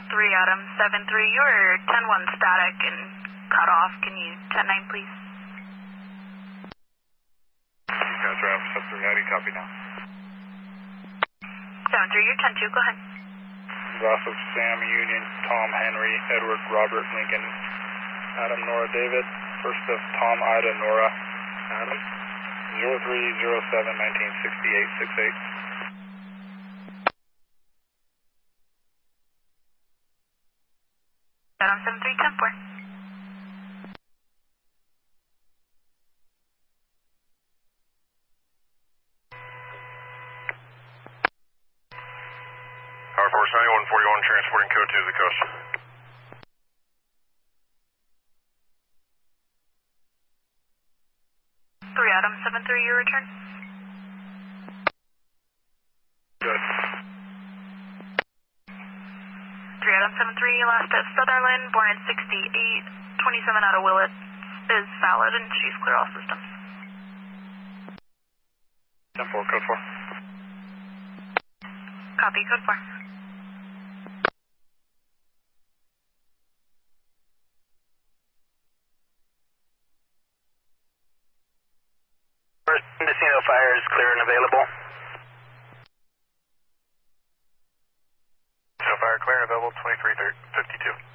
3 Adam 7-3, you were 10-1 static and cut off. Can you 10-9 please? Gotcha, Adam 7-3, how do you copy now? 7-3, you're 10-2, go ahead. Off of Sam, Union, Tom, Henry, Edward, Robert, Lincoln, Adam, Nora, David. First of Tom, Ida, Nora, Adam. 0307-1968-68. Adam 7-3, 10-4. Power Force 9141, transporting code 2 to the coast. 3 Adam 7-3, your return. Good. 3 Adam 7-3, last at Sutherland, born at 68, 27 out of Willett, is valid and she's clear all systems. 10-4, code 4. Copy, code 4. Mendocino Fire is clear and available. Mendocino Fire clear and available, 2352.